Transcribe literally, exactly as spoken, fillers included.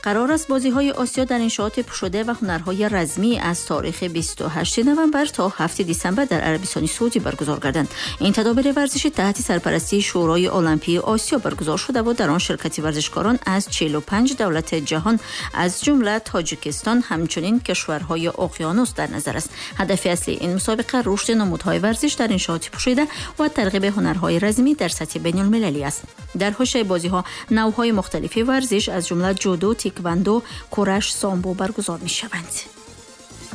قرار است بازی‌های آسیا در انشاءات پوشوده و هنرهای رزمی از تاریخ بیست و هشتم نوامبر تا هفتم دسامبر در عربستان سعودی برگزار گردند. این تدابیر ورزشی تحت سرپرستی شورای المپی آسیا برگزار شده و در آن شرکت ورزشکاران از چهل و پنج دولت جهان از جمله تاجیکستان همچنین کشورهای اقیانوس در نظر است. هدف اصلی این مسابقه رشد نمودهای ورزش در انشاءات پوشیده و ترغیب هنرهای رزمی در سطح بین‌المللی است. در حوزه بازی‌ها نوع‌های مختلفی ورزش از جمله جودو، تکواندو، کورش، سامبو برگزار می‌شوند.